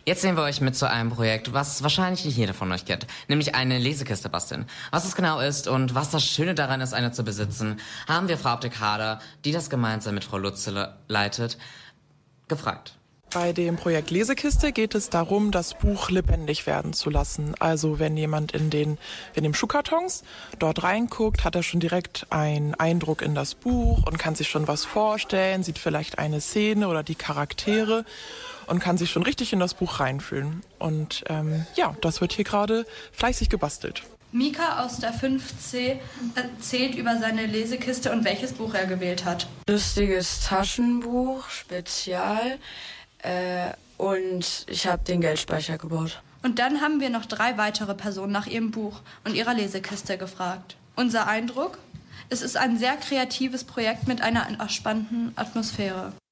Jetzt nehmen wir euch mit zu einem Projekt, was wahrscheinlich nicht jeder von euch kennt, nämlich eine Lesekiste basteln. Was es genau ist und was das Schöne daran ist, eine zu besitzen, haben wir Frau Abdelkader, die das gemeinsam mit Frau Lutze leitet, gefragt. Bei dem Projekt Lesekiste geht es darum, das Buch lebendig werden zu lassen. Also wenn jemand in den Schuhkartons dort reinguckt, hat er schon direkt einen Eindruck in das Buch und kann sich schon was vorstellen, sieht vielleicht eine Szene oder die Charaktere und kann sich schon richtig in das Buch reinfühlen. Und das wird hier gerade fleißig gebastelt. Mika aus der 5C erzählt über seine Lesekiste und welches Buch er gewählt hat. Lustiges Taschenbuch, Spezial. Und ich habe den Geldspeicher gebaut. Und dann haben wir noch 3 weitere Personen nach ihrem Buch und ihrer Lesekiste gefragt. Unser Eindruck? Es ist ein sehr kreatives Projekt mit einer entspannten Atmosphäre.